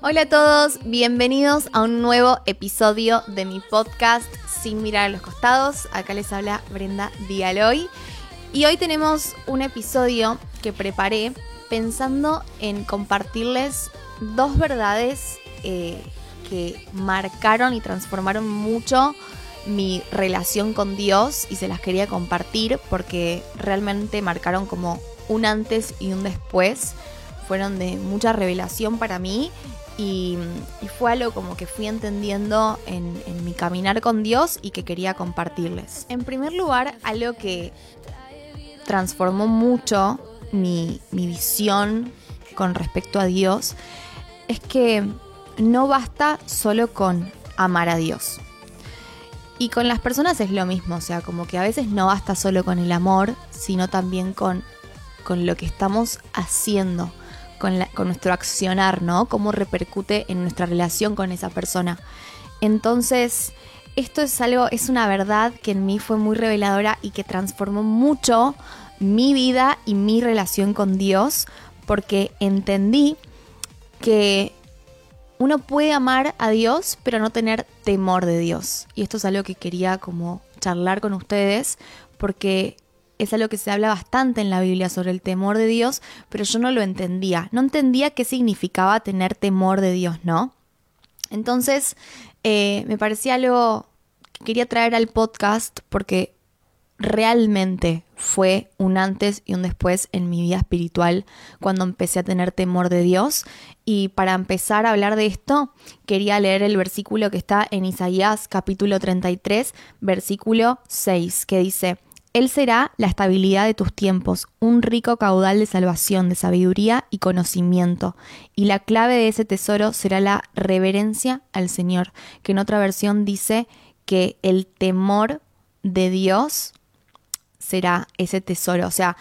Hola a todos, bienvenidos a un nuevo episodio de mi podcast Sin mirar a los costados. Acá les habla Brenda Dialoy y hoy tenemos un episodio que preparé pensando en compartirles dos verdades que marcaron y transformaron mucho mi relación con Dios y se las quería compartir porque realmente marcaron como un antes y un después. Fueron de mucha revelación para mí. Y fue algo como que fui entendiendo en mi caminar con Dios y que quería compartirles. En primer lugar, algo que transformó mucho mi visión con respecto a Dios es que no basta solo con amar a Dios. Y con las personas es lo mismo, o sea, como que a veces no basta solo con el amor, sino también con lo que estamos haciendo. Con nuestro accionar, ¿no? Cómo repercute en nuestra relación con esa persona. Entonces, esto es una verdad que en mí fue muy reveladora y que transformó mucho mi vida y mi relación con Dios, porque entendí que uno puede amar a Dios, pero no tener temor de Dios. Y esto es algo que quería como charlar con ustedes, porque es algo que se habla bastante en la Biblia sobre el temor de Dios, pero yo no lo entendía. No entendía qué significaba tener temor de Dios, ¿no? Entonces, me parecía algo que quería traer al podcast porque realmente fue un antes y un después en mi vida espiritual cuando empecé a tener temor de Dios. Y para empezar a hablar de esto, quería leer el versículo que está en Isaías capítulo 33, versículo 6, que dice: Él será la estabilidad de tus tiempos, un rico caudal de salvación, de sabiduría y conocimiento. Y la clave de ese tesoro será la reverencia al Señor, que en otra versión dice que el temor de Dios será ese tesoro. O sea,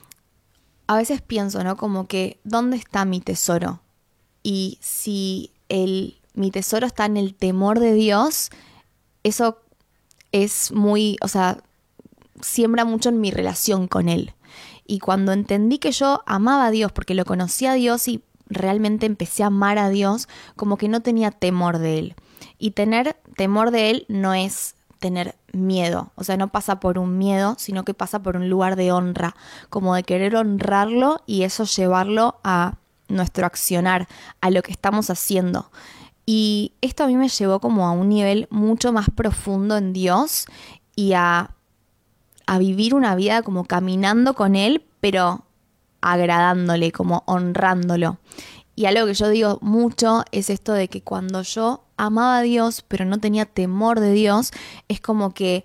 a veces pienso, ¿no? Como que, ¿dónde está mi tesoro? Y si mi tesoro está en el temor de Dios, eso es muy, o sea, siembra mucho en mi relación con Él. Y cuando entendí que yo amaba a Dios, porque lo conocía a Dios y realmente empecé a amar a Dios, como que no tenía temor de Él. Y tener temor de Él no es tener miedo, o sea, no pasa por un miedo, sino que pasa por un lugar de honra, como de querer honrarlo y eso llevarlo a nuestro accionar, a lo que estamos haciendo. Y esto a mí me llevó como a un nivel mucho más profundo en Dios y a vivir una vida como caminando con Él, pero agradándole, como honrándolo. Y algo que yo digo mucho es esto de que cuando yo amaba a Dios, pero no tenía temor de Dios, es como que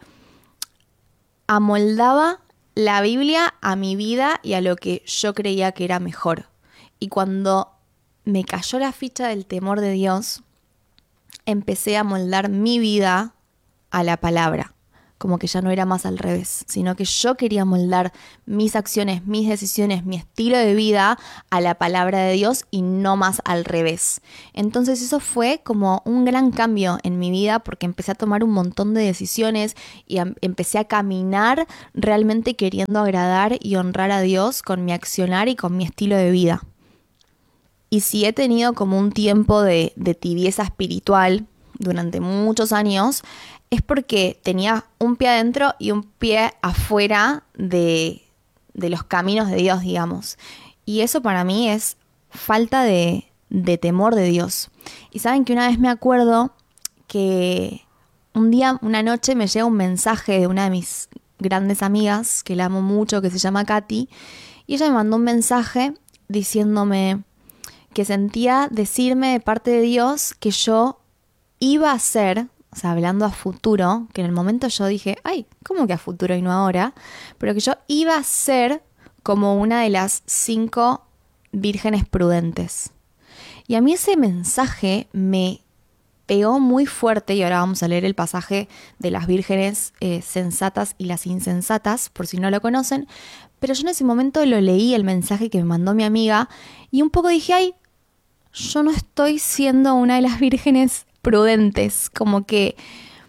amoldaba la Biblia a mi vida y a lo que yo creía que era mejor. Y cuando me cayó la ficha del temor de Dios, empecé a moldar mi vida a la palabra. Como que ya no era más al revés, sino que yo quería moldar mis acciones, mis decisiones, mi estilo de vida a la palabra de Dios y no más al revés. Entonces eso fue como un gran cambio en mi vida porque empecé a tomar un montón de decisiones y empecé a caminar realmente queriendo agradar y honrar a Dios con mi accionar y con mi estilo de vida. Y si he tenido como un tiempo de tibieza espiritual durante muchos años, es porque tenía un pie adentro y un pie afuera de los caminos de Dios, digamos. Y eso para mí es falta de temor de Dios. Y saben que una vez me acuerdo que una noche me llega un mensaje de una de mis grandes amigas, que la amo mucho, que se llama Katy, y ella me mandó un mensaje diciéndome que sentía decirme de parte de Dios que yo iba a ser, o sea, hablando a futuro, que en el momento yo dije, ay, ¿cómo que a futuro y no ahora? Pero que yo iba a ser como una de las 5 vírgenes prudentes. Y a mí ese mensaje me pegó muy fuerte, y ahora vamos a leer el pasaje de las vírgenes sensatas y las insensatas, por si no lo conocen, pero yo en ese momento lo leí, el mensaje que me mandó mi amiga, y un poco dije, ay, yo no estoy siendo una de las vírgenes prudentes, como que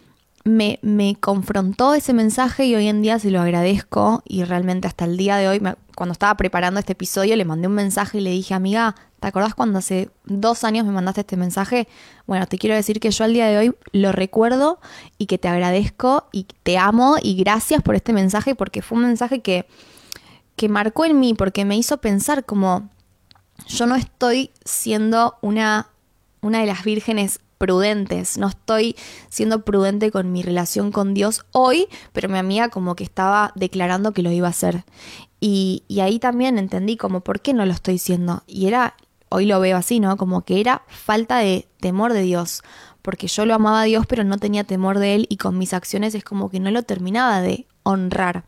me confrontó ese mensaje y hoy en día se lo agradezco y realmente hasta el día de hoy, cuando estaba preparando este episodio, le mandé un mensaje y le dije, amiga, ¿te acordás cuando hace 2 años me mandaste este mensaje? Bueno, te quiero decir que yo al día de hoy lo recuerdo y que te agradezco y te amo y gracias por este mensaje porque fue un mensaje que marcó en mí, porque me hizo pensar como yo no estoy siendo una de las vírgenes prudentes, no estoy siendo prudente con mi relación con Dios hoy, pero mi amiga como que estaba declarando que lo iba a hacer. Y ahí también entendí como por qué no lo estoy siendo. Y hoy lo veo así, ¿no? Como que era falta de temor de Dios, porque yo lo amaba a Dios, pero no tenía temor de Él y con mis acciones es como que no lo terminaba de honrar.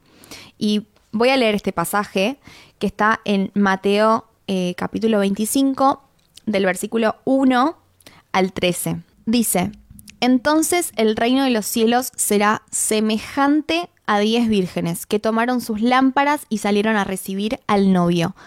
Y voy a leer este pasaje que está en Mateo capítulo 25, del versículo 1 al 13. Dice, entonces el reino de los cielos será semejante a 10 vírgenes que tomaron sus lámparas y salieron a recibir al novio.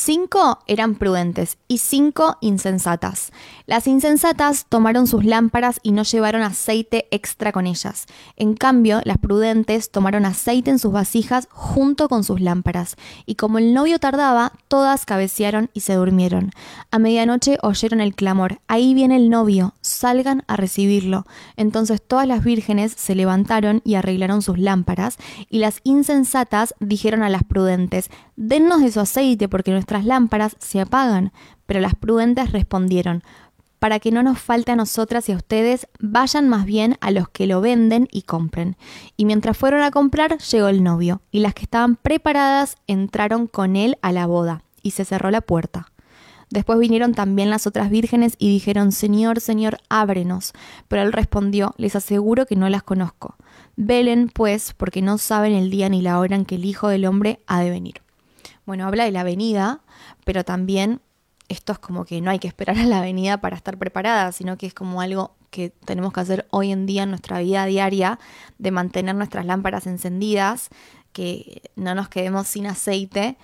5 eran prudentes y 5 insensatas. Las insensatas tomaron sus lámparas y no llevaron aceite extra con ellas. En cambio, las prudentes tomaron aceite en sus vasijas junto con sus lámparas. Y como el novio tardaba, todas cabecearon y se durmieron. A medianoche oyeron el clamor, ahí viene el novio, salgan a recibirlo. Entonces todas las vírgenes se levantaron y arreglaron sus lámparas, y las insensatas dijeron a las prudentes, dennos de su aceite porque nuestras lámparas se apagan. Pero las prudentes respondieron, para que no nos falte a nosotras y a ustedes, vayan más bien a los que lo venden y compren. Y mientras fueron a comprar, llegó el novio, y las que estaban preparadas entraron con él a la boda, y se cerró la puerta. Después vinieron también las otras vírgenes y dijeron, Señor, Señor, ábrenos. Pero él respondió, les aseguro que no las conozco. Velen, pues, porque no saben el día ni la hora en que el Hijo del Hombre ha de venir. Bueno, habla de la venida, pero también esto es como que no hay que esperar a la venida para estar preparada, sino que es como algo que tenemos que hacer hoy en día en nuestra vida diaria, de mantener nuestras lámparas encendidas, que no nos quedemos sin aceite.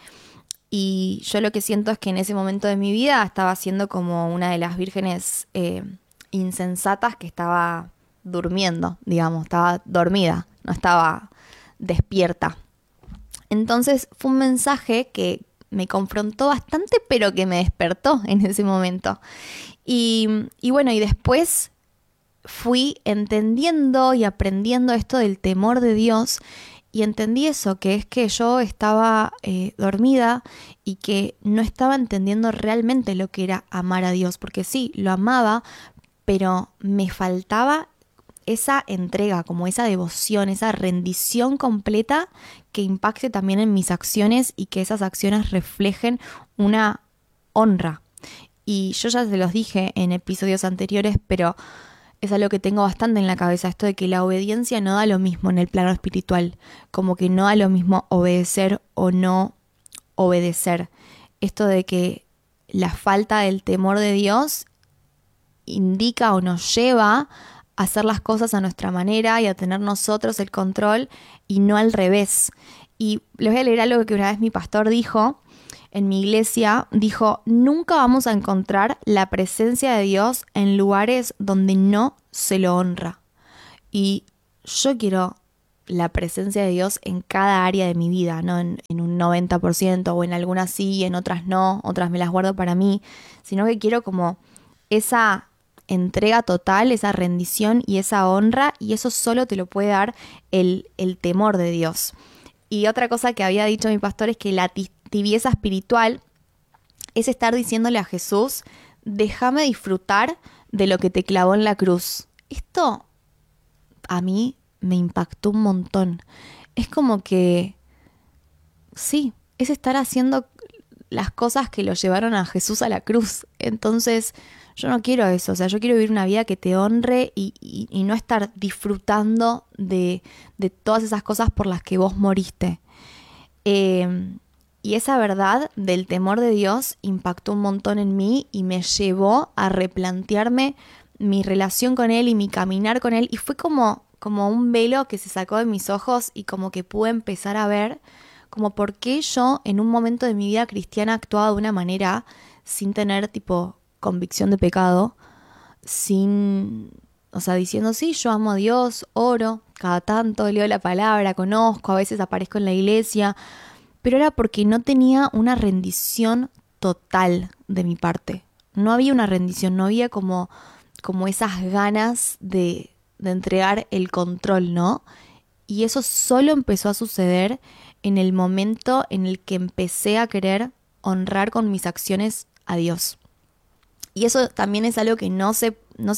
Y yo lo que siento es que en ese momento de mi vida estaba siendo como una de las vírgenes insensatas que estaba durmiendo, digamos, estaba dormida, no estaba despierta. Entonces fue un mensaje que me confrontó bastante, pero que me despertó en ese momento. Y bueno, y después fui entendiendo y aprendiendo esto del temor de Dios. Y entendí eso, que es que yo estaba dormida y que no estaba entendiendo realmente lo que era amar a Dios. Porque sí, lo amaba, pero me faltaba esa entrega, como esa devoción, esa rendición completa que impacte también en mis acciones y que esas acciones reflejen una honra. Y yo ya se los dije en episodios anteriores, pero es algo que tengo bastante en la cabeza, esto de que la obediencia no da lo mismo en el plano espiritual, como que no da lo mismo obedecer o no obedecer. Esto de que la falta del temor de Dios indica o nos lleva a hacer las cosas a nuestra manera y a tener nosotros el control y no al revés. Y les voy a leer algo que una vez mi pastor dijo en mi iglesia, dijo, nunca vamos a encontrar la presencia de Dios en lugares donde no se lo honra. Y yo quiero la presencia de Dios en cada área de mi vida, no en un 90% o en algunas sí, en otras no, otras me las guardo para mí, sino que quiero como esa entrega total, esa rendición y esa honra, y eso solo te lo puede dar el temor de Dios. Y otra cosa que había dicho mi pastor es que la tibieza espiritual es estar diciéndole a Jesús, déjame disfrutar de lo que te clavó en la cruz. Esto a mí me impactó un montón. Es como que, sí, es estar haciendo las cosas que lo llevaron a Jesús a la cruz. Entonces, yo no quiero eso. O sea, yo quiero vivir una vida que te honre y no estar disfrutando de todas esas cosas por las que vos moriste. Y esa verdad del temor de Dios impactó un montón en mí y me llevó a replantearme mi relación con Él y mi caminar con Él. Y fue como un velo que se sacó de mis ojos y como que pude empezar a ver como por qué yo en un momento de mi vida cristiana actuaba de una manera sin tener tipo convicción de pecado, sin O sea, diciendo, sí, yo amo a Dios, oro, cada tanto leo la palabra, conozco, a veces aparezco en la iglesia, pero era porque no tenía una rendición total de mi parte. No había una rendición, no había como esas ganas de entregar el control, ¿no? Y eso solo empezó a suceder en el momento en el que empecé a querer honrar con mis acciones a Dios. Y eso también es algo que no se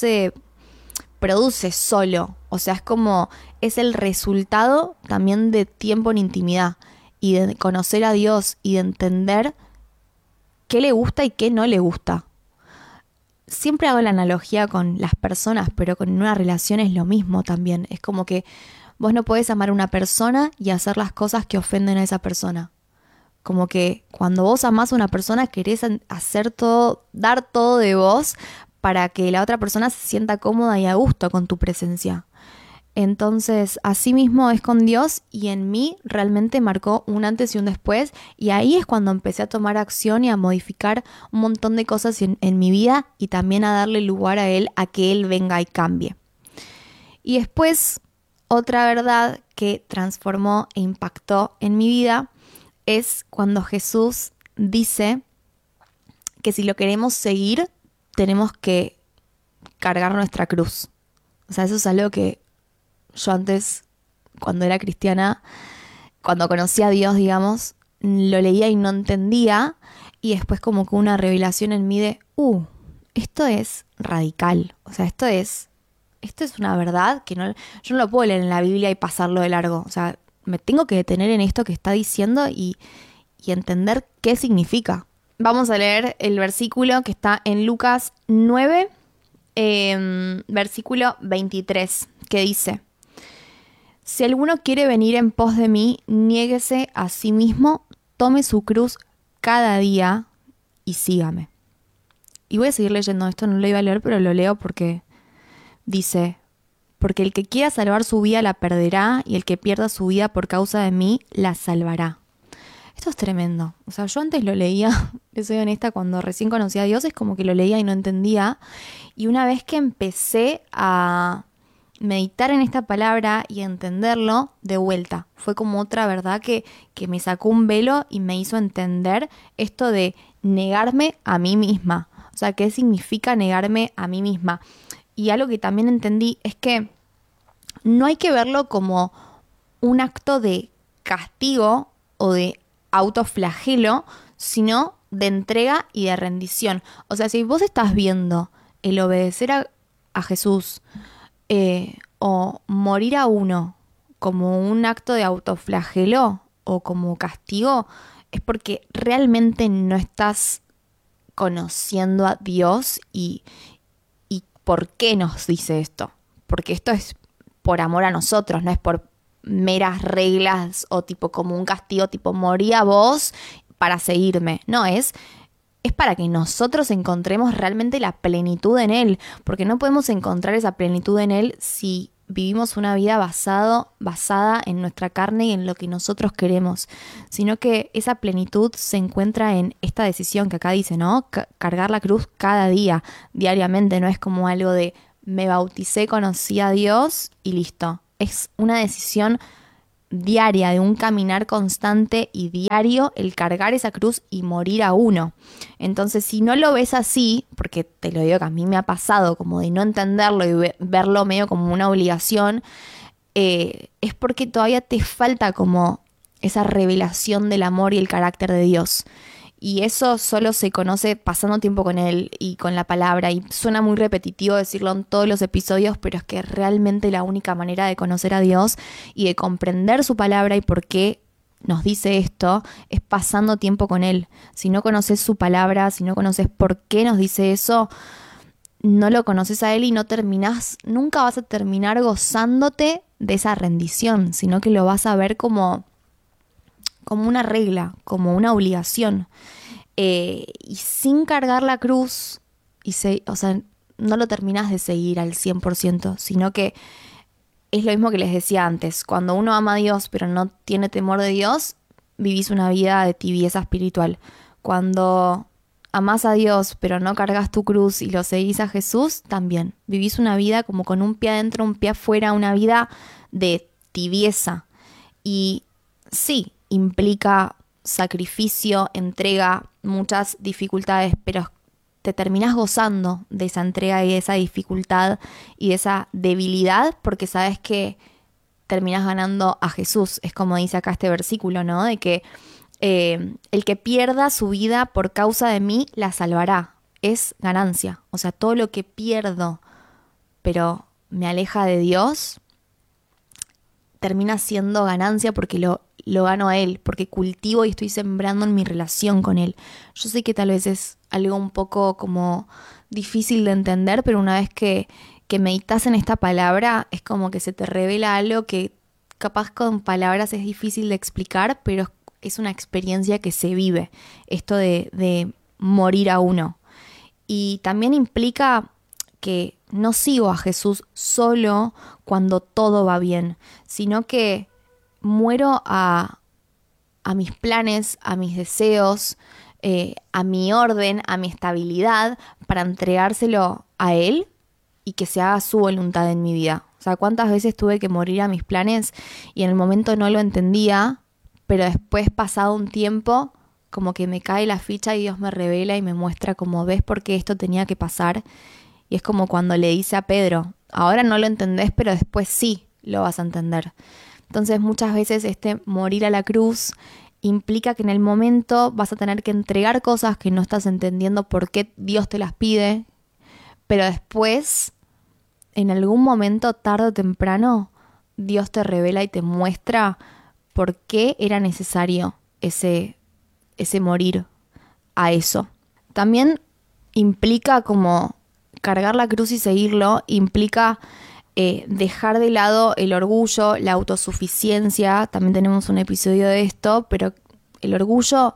produce solo. O sea, es el resultado también de tiempo en intimidad y de conocer a Dios y de entender qué le gusta y qué no le gusta. Siempre hago la analogía con las personas, pero con una relación es lo mismo también. Es como que vos no podés amar a una persona y hacer las cosas que ofenden a esa persona. Como que cuando vos amás a una persona querés hacer todo, dar todo de vos para que la otra persona se sienta cómoda y a gusto con tu presencia. Entonces, así mismo es con Dios y en mí realmente marcó un antes y un después y ahí es cuando empecé a tomar acción y a modificar un montón de cosas en mi vida y también a darle lugar a Él, a que Él venga y cambie. Y después, otra verdad que transformó e impactó en mi vida es cuando Jesús dice que si lo queremos seguir, tenemos que cargar nuestra cruz. O sea, eso es algo que yo antes, cuando era cristiana, cuando conocí a Dios, digamos, lo leía y no entendía. Y después como que una revelación en mí de, esto es radical. O sea, esto es una verdad que yo no lo puedo leer en la Biblia y pasarlo de largo. O sea, me tengo que detener en esto que está diciendo y entender qué significa. Vamos a leer el versículo que está en Lucas 9, versículo 23, que dice: si alguno quiere venir en pos de mí, niéguese a sí mismo, tome su cruz cada día y sígame. Y voy a seguir leyendo esto, no lo iba a leer, pero lo leo porque dice: porque el que quiera salvar su vida la perderá, y el que pierda su vida por causa de mí la salvará. Esto es tremendo. O sea, yo antes lo leía, les soy honesta, cuando recién conocí a Dios, es como que lo leía y no entendía. Y una vez que empecé a meditar en esta palabra y entenderlo, de vuelta, fue como otra verdad que me sacó un velo y me hizo entender esto de negarme a mí misma. O sea, ¿qué significa negarme a mí misma? Y algo que también entendí es que no hay que verlo como un acto de castigo o de autoflagelo, sino de entrega y de rendición. O sea, si vos estás viendo el obedecer a Jesús o morir a uno como un acto de autoflagelo o como castigo, es porque realmente no estás conociendo a Dios y por qué nos dice esto. Porque esto es por amor a nosotros, no es por meras reglas o tipo como un castigo, tipo morí a vos para seguirme. No, es para que nosotros encontremos realmente la plenitud en Él, porque no podemos encontrar esa plenitud en Él si vivimos una vida basada en nuestra carne y en lo que nosotros queremos, sino que esa plenitud se encuentra en esta decisión que acá dice, ¿no? Cargar la cruz cada día, diariamente, no es como algo de me bauticé, conocí a Dios y listo. Es una decisión diaria, de un caminar constante y diario, el cargar esa cruz y morir a uno. Entonces, si no lo ves así, porque te lo digo que a mí me ha pasado, como de no entenderlo y verlo medio como una obligación, es porque todavía te falta como esa revelación del amor y el carácter de Dios. Y eso solo se conoce pasando tiempo con Él y con la palabra. Y suena muy repetitivo decirlo en todos los episodios, pero es que realmente la única manera de conocer a Dios y de comprender su palabra y por qué nos dice esto es pasando tiempo con Él. Si no conoces su palabra, si no conoces por qué nos dice eso, no lo conoces a Él y nunca vas a terminar gozándote de esa rendición, sino que lo vas a ver como una regla, como una obligación. Y sin cargar la cruz, o sea, no lo terminás de seguir al 100%, sino que es lo mismo que les decía antes. Cuando uno ama a Dios pero no tiene temor de Dios, vivís una vida de tibieza espiritual. Cuando amás a Dios, pero no cargas tu cruz y lo seguís a Jesús, también vivís una vida como con un pie adentro, un pie afuera, una vida de tibieza. Y sí, implica sacrificio, entrega, muchas dificultades, pero te terminás gozando de esa entrega y de esa dificultad y de esa debilidad porque sabes que terminás ganando a Jesús. Es como dice acá este versículo, ¿no? De que el que pierda su vida por causa de mí la salvará. Es ganancia. O sea, todo lo que pierdo, pero me aleja de Dios, termina siendo ganancia porque lo gano a Él, porque cultivo y estoy sembrando en mi relación con Él. Yo sé que tal vez es algo un poco como difícil de entender, pero una vez que meditas en esta palabra, es como que se te revela algo que capaz con palabras es difícil de explicar, pero es una experiencia que se vive, esto de morir a uno. Y también implica que no sigo a Jesús solo cuando todo va bien, sino que muero a mis planes, a mis deseos, a mi orden, a mi estabilidad, para entregárselo a Él y que se haga su voluntad en mi vida. O sea, cuántas veces tuve que morir a mis planes y en el momento no lo entendía, pero después, pasado un tiempo, como que me cae la ficha y Dios me revela y me muestra como, ¿ves por qué esto tenía que pasar? Y es como cuando le dice a Pedro, ahora no lo entendés, pero después sí lo vas a entender. Entonces muchas veces este morir a la cruz implica que en el momento vas a tener que entregar cosas que no estás entendiendo por qué Dios te las pide, pero después, en algún momento, tarde o temprano, Dios te revela y te muestra por qué era necesario ese morir a eso. También implica como cargar la cruz y seguirlo, implica dejar de lado el orgullo, la autosuficiencia. También tenemos un episodio de esto, pero el orgullo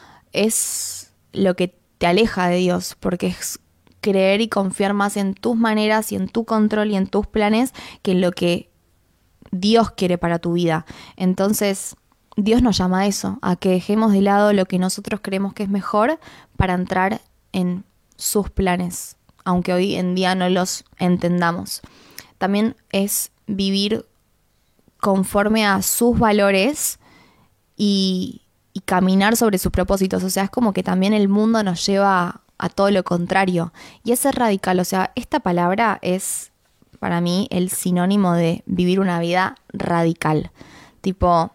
es lo que te aleja de Dios, porque es creer y confiar más en tus maneras y en tu control y en tus planes que en lo que Dios quiere para tu vida. Entonces, Dios nos llama a eso, a que dejemos de lado lo que nosotros creemos que es mejor para entrar en sus planes, aunque hoy en día no los entendamos. También es vivir conforme a sus valores y caminar sobre sus propósitos. O sea, es como que también el mundo nos lleva a todo lo contrario. Y es ser radical. O sea, esta palabra es para mí el sinónimo de vivir una vida radical. Tipo,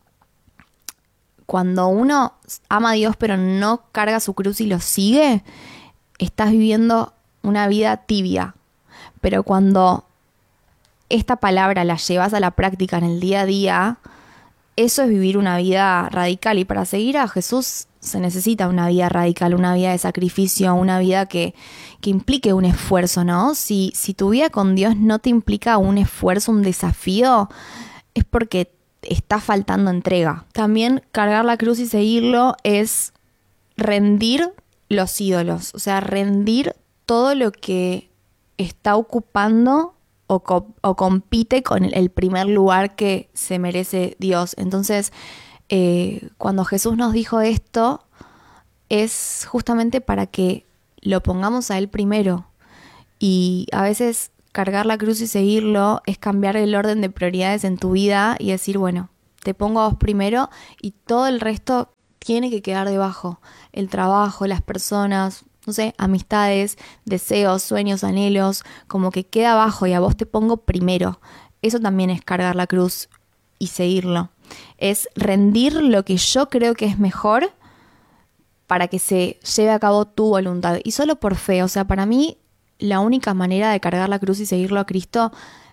cuando uno ama a Dios pero no carga su cruz y lo sigue, estás viviendo una vida tibia. Pero cuando esta palabra la llevas a la práctica en el día a día, eso es vivir una vida radical. Y para seguir a Jesús se necesita una vida radical, una vida de sacrificio, una vida que implique un esfuerzo, ¿no? Si tu vida con Dios no te implica un esfuerzo, un desafío, es porque está faltando entrega. También cargar la cruz y seguirlo es rendir los ídolos, o sea, rendir todo lo que está ocupando o compite con el primer lugar que se merece Dios. Entonces, cuando Jesús nos dijo esto, es justamente para que lo pongamos a Él primero. Y a veces cargar la cruz y seguirlo es cambiar el orden de prioridades en tu vida y decir, bueno, te pongo a vos primero y todo el resto tiene que quedar debajo. El trabajo, las personas, no sé, amistades, deseos, sueños, anhelos, como que queda abajo y a vos te pongo primero. Eso también es cargar la cruz y seguirlo. Es rendir lo que yo creo que es mejor para que se lleve a cabo tu voluntad. Y solo por fe. O sea, para mí la única manera de cargar la cruz y seguirlo a Cristo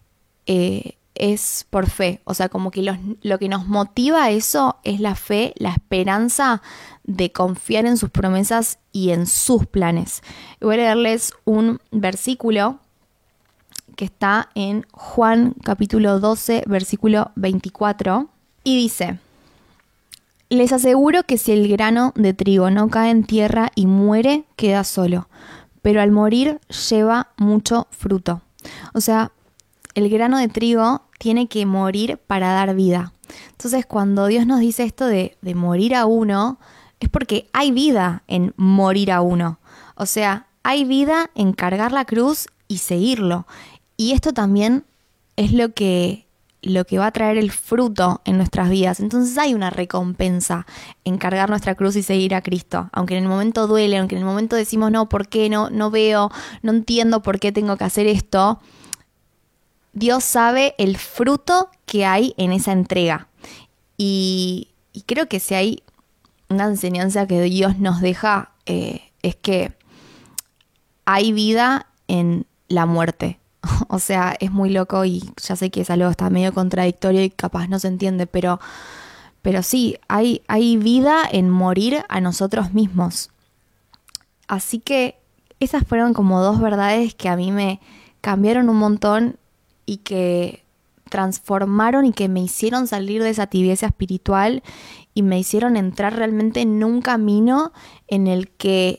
es por fe. O sea, como que lo que nos motiva a eso es la fe, la esperanza de confiar en sus promesas y en sus planes. Voy a leerles un versículo que está en Juan capítulo 12, versículo 24, y dice: les aseguro que si el grano de trigo no cae en tierra y muere, queda solo, pero al morir lleva mucho fruto. O sea, el grano de trigo tiene que morir para dar vida. Entonces, cuando Dios nos dice esto de morir a uno, es porque hay vida en morir a uno. O sea, hay vida en cargar la cruz y seguirlo. Y esto también es lo que va a traer el fruto en nuestras vidas. Entonces hay una recompensa en cargar nuestra cruz y seguir a Cristo. Aunque en el momento duele, aunque en el momento decimos, no, ¿por qué? No veo, no entiendo por qué tengo que hacer esto. Dios sabe el fruto que hay en esa entrega. Y creo que si hay una enseñanza que Dios nos deja, es que hay vida en la muerte. O sea, es muy loco y ya sé que es algo está medio contradictorio y capaz no se entiende, pero sí, hay vida en morir a nosotros mismos. Así que esas fueron como 2 verdades que a mí me cambiaron un montón y que transformaron y que me hicieron salir de esa tibieza espiritual y me hicieron entrar realmente en un camino en el que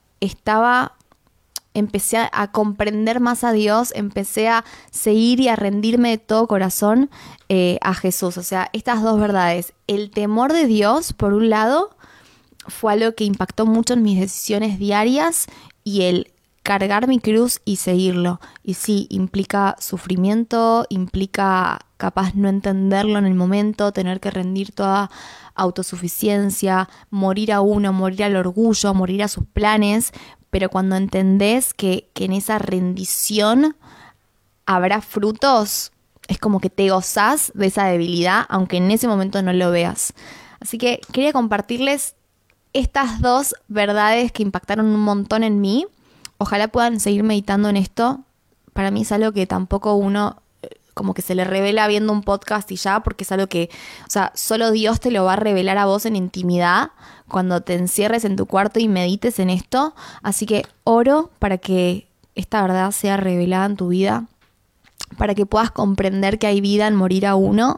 empecé a comprender más a Dios, empecé a seguir y a rendirme de todo corazón a Jesús. O sea, estas 2 verdades, el temor de Dios, por un lado, fue algo que impactó mucho en mis decisiones diarias, y el cargar mi cruz y seguirlo. Y sí, implica sufrimiento, implica capaz no entenderlo en el momento, tener que rendir toda autosuficiencia, morir a uno, morir al orgullo, morir a sus planes. Pero cuando entendés que en esa rendición habrá frutos, es como que te gozás de esa debilidad, aunque en ese momento no lo veas. Así que quería compartirles estas 2 verdades que impactaron un montón en mí. Ojalá puedan seguir meditando en esto. Para mí es algo que tampoco uno como que se le revela viendo un podcast y ya, porque es algo que, o sea, solo Dios te lo va a revelar a vos en intimidad cuando te encierres en tu cuarto y medites en esto. Así que oro para que esta verdad sea revelada en tu vida, para que puedas comprender que hay vida en morir a uno.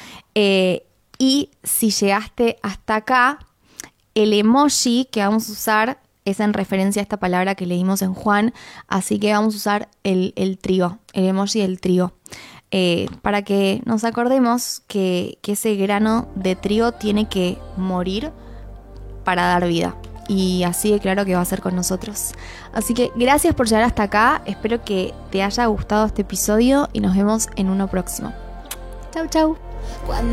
Y si llegaste hasta acá, el emoji que vamos a usar es en referencia a esta palabra que leímos en Juan, así que vamos a usar el trigo, el emoji del trigo, para que nos acordemos que ese grano de trigo tiene que morir para dar vida. Y así de claro que va a ser con nosotros. Así que gracias por llegar hasta acá, espero que te haya gustado este episodio y nos vemos en uno próximo. Chau, chau.